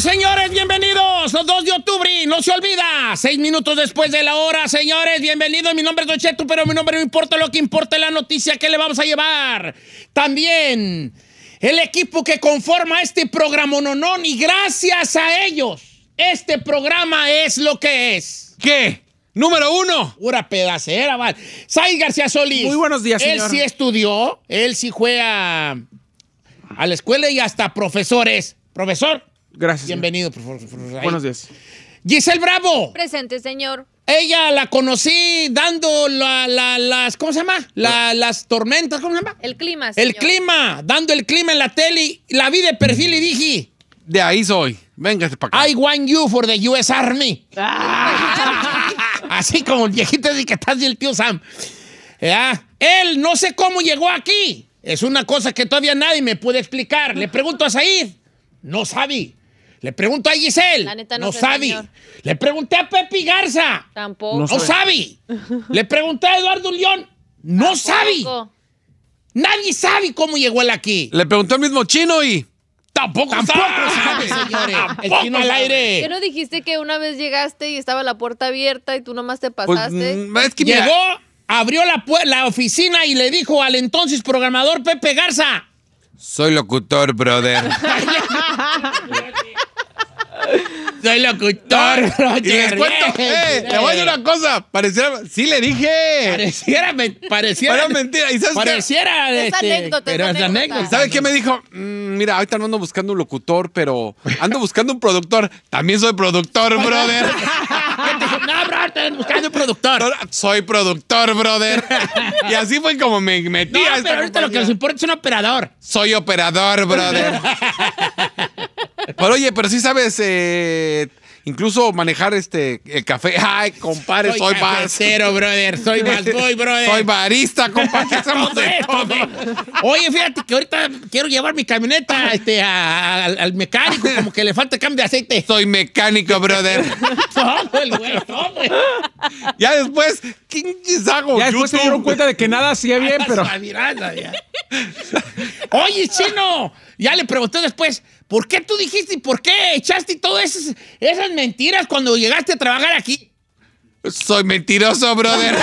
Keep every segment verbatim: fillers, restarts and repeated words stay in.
Señores, bienvenidos. Los dos de octubre, no se olvida. Seis minutos después de la hora, señores, bienvenidos. Mi nombre es Don Cheto, pero mi nombre no importa. Lo que importa es la noticia que le vamos a llevar. También el equipo que conforma este programa, no, no, y gracias a ellos, este programa es lo que es. ¿Qué? Número uno. Pura pedacera, vale. Sai García Solís. Muy buenos días, señor. Él sí estudió, él sí fue a, a la escuela y hasta profesor es. Profesor. Gracias. Bienvenido, profesor. profesor. Buenos días. Giselle Bravo. Presente, señor. Ella la conocí dando la, la, las, ¿cómo se llama? La, las tormentas, ¿cómo se llama? El clima, señor. El clima, dando el clima en la tele. La vi de perfil y dije... De ahí soy. Véngase para acá. I want you for the U S Army. Así como el viejito así que estás y el tío Sam. ¿Ya? Él no sé cómo llegó aquí. Es una cosa que todavía nadie me puede explicar. Le pregunto a Said. No sabe. Le pregunto a Giselle. La neta no no sé, sabe. señor. Le pregunté a Pepe Garza. Tampoco. No, No sabe. Le pregunté a Eduardo León. No Tampoco. sabe. Nadie sabe cómo llegó él aquí. Le preguntó al mismo chino y... Tampoco, Tampoco sabe. sabe, señores. El chino al aire. ¿Qué no dijiste que una vez llegaste y estaba la puerta abierta y tú nomás te Pues, pasaste? mm, es que mira, Llegó, abrió la, pu- la oficina y le dijo al entonces programador Pepe Garza. soy locutor, brother. Soy locutor. Y les cuento, eh, le voy a decir una cosa. Pareciera... Sí le dije. Pareciera, me- pareciera. Pero es mentira. ¿Y sabes qué? Pareciera. Es este, anécdota, pero es es anécdota. anécdota. ¿Sabe qué me dijo? Mm, mira, ahorita no ando buscando un locutor, pero ando buscando un productor. También soy productor, brother. ¿Qué te dijo? No, bro, estoy buscando un productor. Soy productor, brother. Y así fue como me metí No, a esta pero ahorita lo que compañía. nos importa es un operador. Soy operador, brother. Pero oye, pero sí sabes, eh, incluso manejar este el café. Ay, compadre, soy, Soy bar- cafetero, brother. Soy más boy, brother. Soy barista, compadre. Hacemos de todo. Oye, fíjate que ahorita quiero llevar mi camioneta este, a- a- al, al mecánico, como que le falta cambio de aceite. Soy mecánico, brother. Todo el güey, todo. Ya después, ¿qué hago? Ya después se YouTube. dieron cuenta de que nada hacía bien, pero... Oye, chino, ya le pregunté después, ¿por qué tú dijiste y por qué echaste todas esas, esas mentiras cuando llegaste a trabajar aquí? Soy mentiroso, brother.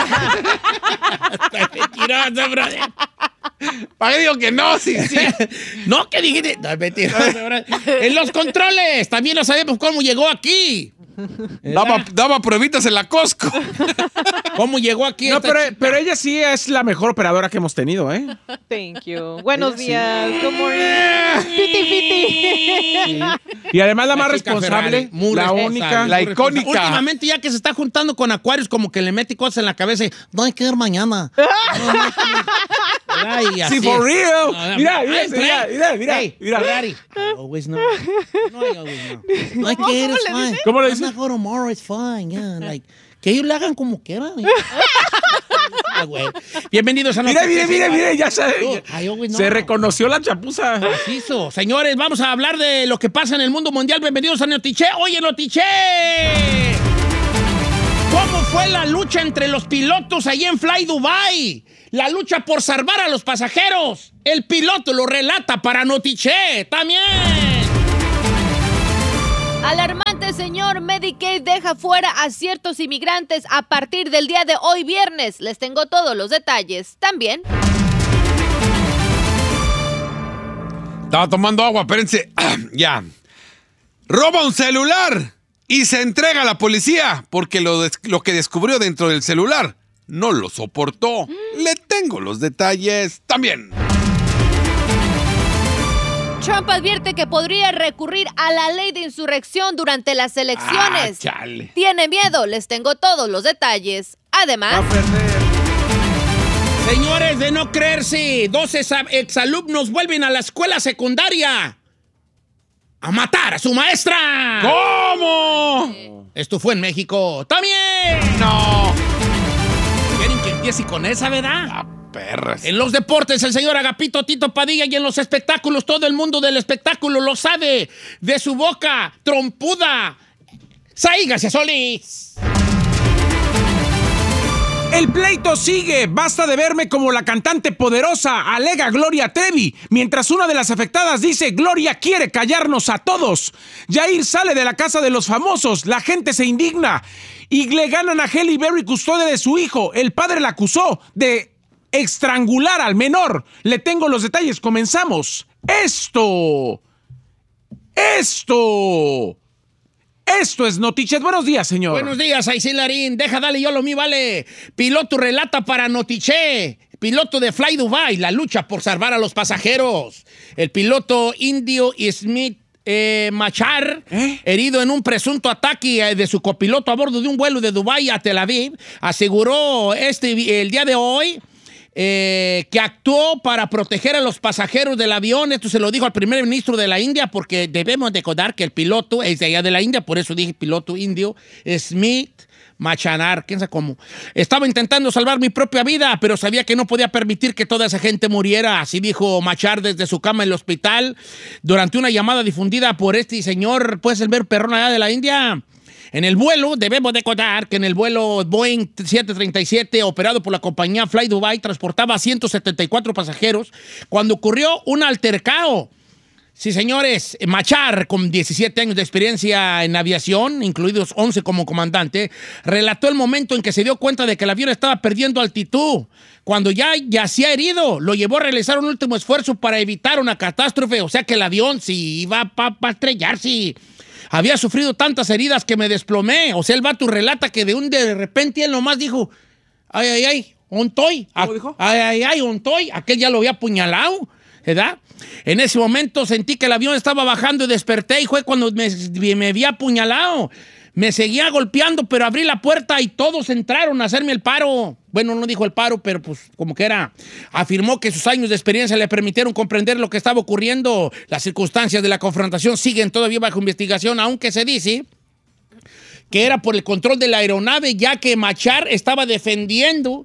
Mentiroso, brother. ¿Para qué digo que no? Sí, sí. No, ¿qué dijiste? No, es mentiroso, brother. En los controles, también no sabemos cómo llegó aquí. Daba, daba pruebitas en la Costco. ¿Cómo llegó aquí? No, esta pero, chica? pero ella sí es la mejor operadora que hemos tenido, ¿eh? Thank you. Buenos días. Good morning. Fiti, fiti. Y además la más chica responsable, Ferrari, muy la responsable, única. la muy responsable. icónica. Últimamente, ya que se está juntando con Acuarios, como que le mete cosas en la cabeza y no hay que ver mañana. No, no hay que- Ay, así Sí, for es. real. No, no, Mira, ay, mira, play. mira, mira, mira, Hey, mira. Ferrari. Always no. No hay always no. No hay que ver, it's fine. ¿Cómo le I'm dice? not going tomorrow, it's fine. Yeah, like, que ellos le hagan como quieran. Ah, güey. Bienvenidos a Mira, Noticias. mira, mira, mira, ya se, I always know. se reconoció la chapuza. Preciso. Señores, vamos a hablar de lo que pasa en el mundo mundial. Bienvenidos a Notiche. Oye, Notiche. ¿Cómo fue la lucha entre los pilotos ahí en Fly Dubai? La lucha por salvar a los pasajeros. El piloto lo relata para Notiche. También. Alarmante, señor. Medicaid deja fuera a ciertos inmigrantes a partir del día de hoy viernes. Les tengo todos los detalles. También. Estaba tomando agua, espérense. Ya. Roba un celular y se entrega a la policía porque lo, des- lo que descubrió dentro del celular no lo soportó. Le tengo los detalles también. Trump advierte que podría recurrir a la ley de insurrección durante las elecciones. Ah, chale. ¿Tiene miedo? Les tengo todos los detalles. Además, Señores, de no creerse, dos exa- exalumnos vuelven a la escuela secundaria a matar a su maestra. ¿Cómo? Esto fue en México. ¡También! No. ¿Quieren que empiece con esa, verdad? Ah, perras. En los deportes, el señor Agapito Tito Padilla, y en los espectáculos, todo el mundo del espectáculo lo sabe. De su boca trompuda, Sai García Solís. El pleito sigue. Basta de verme como la cantante poderosa, alega Gloria Trevi, mientras una de las afectadas dice: Gloria quiere callarnos a todos. Jair sale de la casa de los famosos, la gente se indigna y le ganan a Halle Berry custodia de su hijo. El padre la acusó de estrangular al menor. Le tengo los detalles, comenzamos. Esto... Esto... Esto es Notichet. Buenos días, señor. Buenos días, Aisil Larín. Deja, dale, yo lo mío, vale. Piloto relata para Notichet. Piloto de Fly Dubai, la lucha por salvar a los pasajeros. El piloto indio Smith eh, Machar, ¿Eh? herido en un presunto ataque de su copiloto a bordo de un vuelo de Dubái a Tel Aviv, aseguró este, el día de hoy Eh, que actuó para proteger a los pasajeros del avión. Esto se lo dijo al primer ministro de la India, porque debemos recordar que el piloto es de allá de la India, por eso dije piloto indio, Smith Machanar, quién sabe cómo. Estaba intentando salvar mi propia vida, pero sabía que no podía permitir que toda esa gente muriera. Así dijo Machar desde su cama en el hospital durante una llamada difundida por este señor, pues el ver perrón allá de la India. En el vuelo, debemos de contar que en el vuelo Boeing siete treinta y siete, operado por la compañía Fly Dubai, transportaba a ciento setenta y cuatro pasajeros cuando ocurrió un altercado. Sí, señores, Machar, con diecisiete años de experiencia en aviación, incluidos once como comandante, relató el momento en que se dio cuenta de que el avión estaba perdiendo altitud. Cuando ya yacía herido, lo llevó a realizar un último esfuerzo para evitar una catástrofe. O sea que el avión sí iba para pa estrellarse. Había sufrido tantas heridas que me desplomé. O sea, el vato relata que de un de repente él nomás dijo: ay, ay, ay, ontoy. ¿Cómo dijo? Ay, ay, ay, ontoy. Aquel ya lo había apuñalado, ¿verdad? En ese momento sentí que el avión estaba bajando y desperté, y fue cuando me, me había apuñalado. Me seguía golpeando, pero abrí la puerta y todos entraron a hacerme el paro. Bueno, no dijo el paro, pero pues como que era. Afirmó que sus años de experiencia le permitieron comprender lo que estaba ocurriendo. Las circunstancias de la confrontación siguen todavía bajo investigación, aunque se dice que era por el control de la aeronave, ya que Machar estaba defendiendo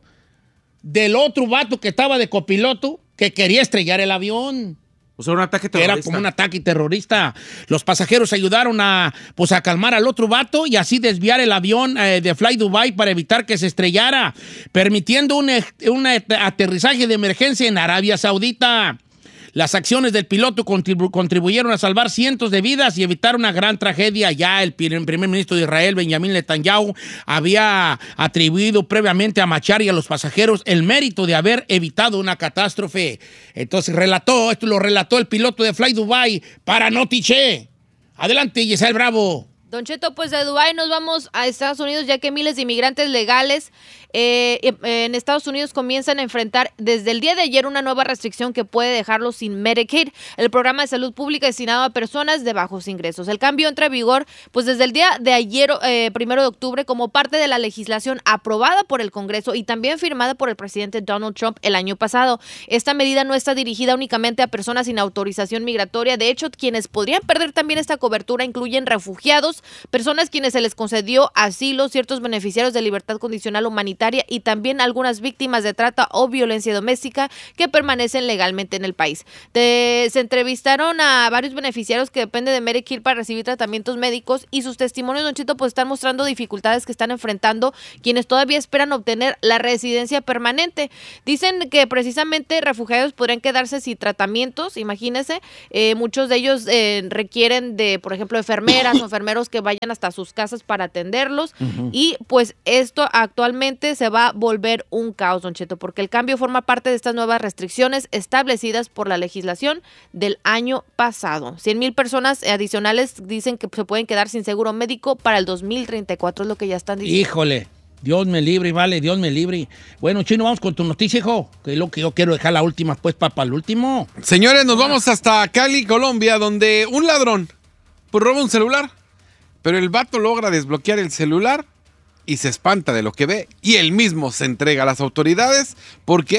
del otro vato que estaba de copiloto, que quería estrellar el avión. O sea, un ataque terrorista. Era como un ataque terrorista. Los pasajeros ayudaron a, pues, a calmar al otro vato y así desviar el avión eh, de Fly Dubai para evitar que se estrellara, permitiendo un, un aterrizaje de emergencia en Arabia Saudita. Las acciones del piloto contribu contribuyeron a salvar cientos de vidas y evitar una gran tragedia. Ya el primer ministro de Israel, Benjamín Netanyahu, había atribuido previamente a Machar y a los pasajeros el mérito de haber evitado una catástrofe. Entonces relató, esto lo relató el piloto de Fly Dubai para Notichet. Adelante, Giselle Bravo. Don Cheto, pues de Dubái nos vamos a Estados Unidos, ya que miles de inmigrantes legales eh, en Estados Unidos comienzan a enfrentar desde el día de ayer una nueva restricción que puede dejarlos sin Medicaid, el programa de salud pública destinado a personas de bajos ingresos. El cambio entra en vigor pues desde el día de ayer, eh, primero de octubre, como parte de la legislación aprobada por el Congreso y también firmada por el presidente Donald Trump el año pasado. Esta medida no está dirigida únicamente a personas sin autorización migratoria. De hecho, quienes podrían perder también esta cobertura incluyen refugiados, personas quienes se les concedió asilo, ciertos beneficiarios de libertad condicional humanitaria y también algunas víctimas de trata o violencia doméstica que permanecen legalmente en el país. De, se entrevistaron a varios beneficiarios que dependen de Medicare para recibir tratamientos médicos y sus testimonios, Don Chito, pues están mostrando dificultades que están enfrentando quienes todavía esperan obtener la residencia permanente. Dicen que precisamente refugiados podrían quedarse sin tratamientos, imagínense, eh, muchos de ellos eh, requieren de, por ejemplo, enfermeras o enfermeros que vayan hasta sus casas para atenderlos. Uh-huh. Y pues esto actualmente se va a volver un caos, Don Cheto, porque el cambio forma parte de estas nuevas restricciones establecidas por la legislación del año pasado. cien mil personas adicionales dicen que se pueden quedar sin seguro médico para el dos mil treinta y cuatro, es lo que ya están diciendo. Híjole, Dios me libre, vale, Dios me libre. Bueno, Chino, vamos con tu noticia, hijo, que es lo que yo quiero dejar la última, pues, para pa el último. Señores, nos vamos hasta Cali, Colombia, donde un ladrón pues roba un celular. Pero el vato logra desbloquear el celular y se espanta de lo que ve y él mismo se entrega a las autoridades. ¿Por qué?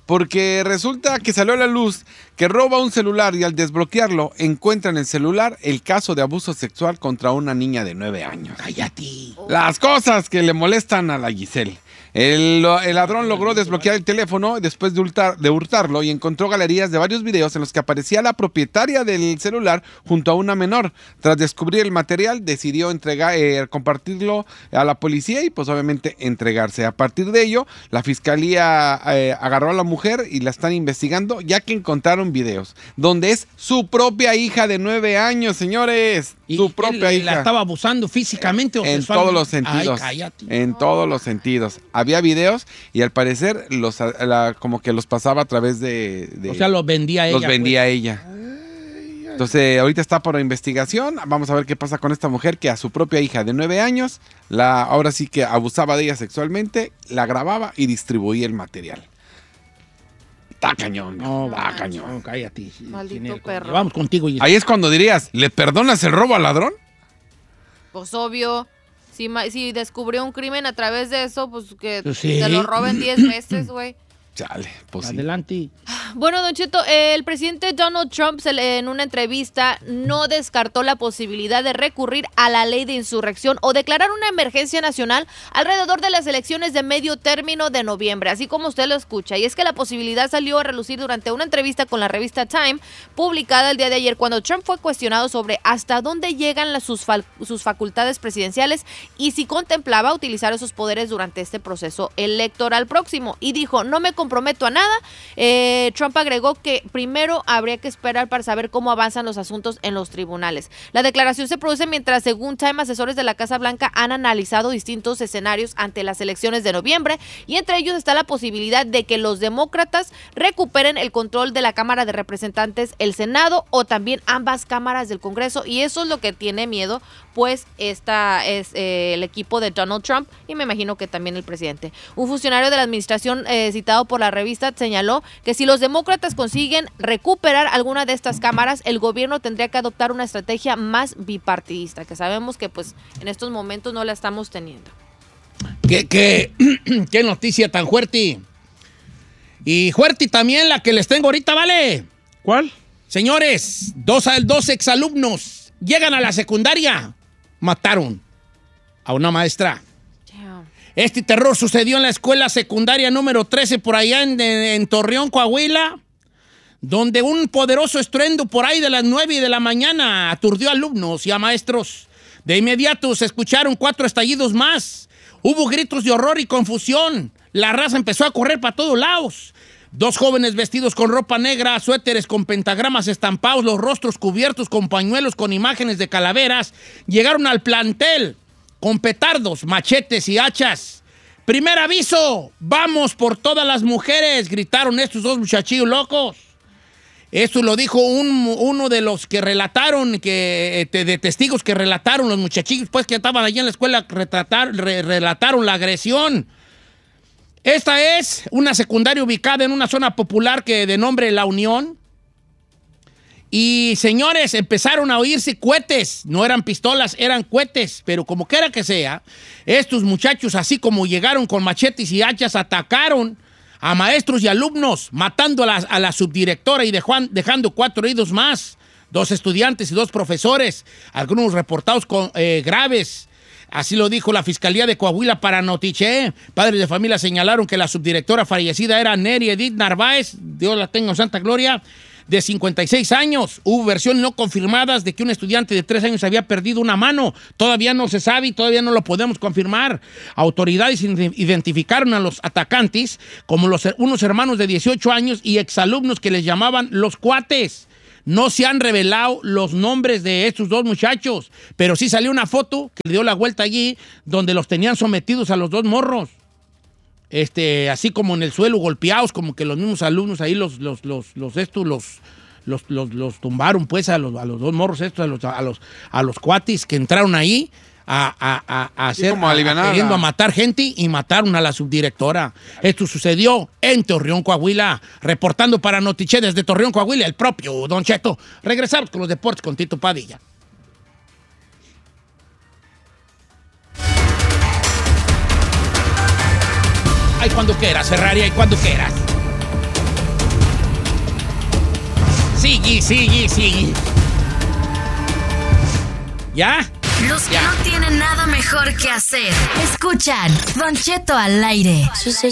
porque resulta que salió a la luz que roba un celular y al desbloquearlo encuentra en el celular el caso de abuso sexual contra una niña de nueve años. Cállate. Las cosas que le molestan a la Giselle. El, el ladrón logró desbloquear el teléfono después de, hurtar, de hurtarlo y encontró galerías de varios videos en los que aparecía la propietaria del celular junto a una menor. Tras descubrir el material, decidió entregar, eh, compartirlo a la policía y pues obviamente entregarse. A partir de ello, la fiscalía eh, agarró a la mujer y la están investigando ya que encontraron videos donde es su propia hija de nueve años, señores. Su propia hija. ¿La estaba abusando físicamente o en sexualmente? todos los sentidos. Ay, cállate. En todos los sentidos. Había videos y al parecer los la, como que los pasaba a través de, de o sea, los vendía ella. Los vendía pues. ella. Entonces, ahorita está por investigación. Vamos a ver qué pasa con esta mujer que a su propia hija de nueve años, la, ahora sí que abusaba de ella sexualmente, la grababa y distribuía el material. Está cañón. No, está cañón. No, cállate. Maldito el, perro. Vamos contigo. Ahí es cuando dirías, ¿le perdonas el robo al ladrón? Pues obvio. Si, si descubrió un crimen a través de eso, pues que Pues sí. te lo roben diez veces, güey. Chale, pues sí. Adelante. Bueno, Don Cheto, el presidente Donald Trump se le- en una entrevista no descartó la posibilidad de recurrir a la ley de insurrección o declarar una emergencia nacional alrededor de las elecciones de medio término de noviembre, así como usted lo escucha. Y es que la posibilidad salió a relucir durante una entrevista con la revista Time, publicada el día de ayer, cuando Trump fue cuestionado sobre hasta dónde llegan las, sus, fal- sus facultades presidenciales y si contemplaba utilizar esos poderes durante este proceso electoral próximo. Y dijo, no me comprometo a nada. Eh, Trump agregó que primero habría que esperar para saber cómo avanzan los asuntos en los tribunales. La declaración se produce mientras, según Time, asesores de la Casa Blanca han analizado distintos escenarios ante las elecciones de noviembre y entre ellos está la posibilidad de que los demócratas recuperen el control de la Cámara de Representantes, el Senado o también ambas cámaras del Congreso, y eso es lo que tiene miedo, pues esta es eh, el equipo de Donald Trump y me imagino que también el presidente. Un funcionario de la administración eh, citado por la revista señaló que si los demócratas consiguen recuperar alguna de estas cámaras, el gobierno tendría que adoptar una estrategia más bipartidista, que sabemos que pues en estos momentos no la estamos teniendo. ¿Qué, qué, qué noticia tan fuerte? Y fuerte también la que les tengo ahorita, ¿vale? ¿Cuál? Señores, dos, dos exalumnos llegan a la secundaria, mataron a una maestra. Este terror sucedió en la escuela secundaria número trece por allá en, en Torreón, Coahuila, donde un poderoso estruendo por ahí de las nueve de la mañana aturdió a alumnos y a maestros. De inmediato se escucharon cuatro estallidos más. Hubo gritos de horror y confusión. La raza empezó a correr para todos lados. Dos jóvenes vestidos con ropa negra, suéteres con pentagramas estampados, los rostros cubiertos con pañuelos con imágenes de calaveras, llegaron al plantel con petardos, machetes y hachas. ¡Primer aviso! ¡Vamos por todas las mujeres! Gritaron estos dos muchachillos locos. Esto lo dijo un, uno de los que relataron, que, de testigos que relataron, los muchachillos pues que estaban allí en la escuela, retratar, re, relataron la agresión. Esta es una secundaria ubicada en una zona popular que de nombre La Unión. Y, señores, empezaron a oírse cohetes. No eran pistolas, eran cohetes. Pero como quiera que sea, estos muchachos, así como llegaron con machetes y hachas, atacaron a maestros y alumnos, matando a la, a la subdirectora y dejó, dejando cuatro heridos más. Dos estudiantes y dos profesores, algunos reportados con, eh, graves. Así lo dijo la Fiscalía de Coahuila para Notiche. Padres de familia señalaron que la subdirectora fallecida era Neri Edith Narváez, Dios la tenga en santa gloria, de cincuenta y seis años. Hubo versiones no confirmadas de que un estudiante de tres años había perdido una mano. Todavía no se sabe y todavía no lo podemos confirmar. Autoridades identificaron a los atacantes como los, unos hermanos de dieciocho años y exalumnos que les llamaban los cuates. No se han revelado los nombres de estos dos muchachos, pero sí salió una foto que le dio la vuelta allí donde los tenían sometidos a los dos morros. Este, así como en el suelo, golpeados, como que los mismos alumnos ahí los, los, los, los estos, los, los, los, los tumbaron pues a los, a los dos morros estos, a los, a los, a los cuatis que entraron ahí a, a, a, a hacer, como a, alivianar, a, queriendo ¿no? a matar gente y mataron a la subdirectora. Esto sucedió en Torreón, Coahuila. Reportando para Notiche desde Torreón, Coahuila, el propio Don Cheto. Regresamos con los deportes con Tito Padilla. Ay, cuando quieras, Ferrari, ay, cuando quieras. sigue, sigue, sigue. ¿Ya? Los que no tienen nada mejor que hacer. Escuchan Don Cheto al aire.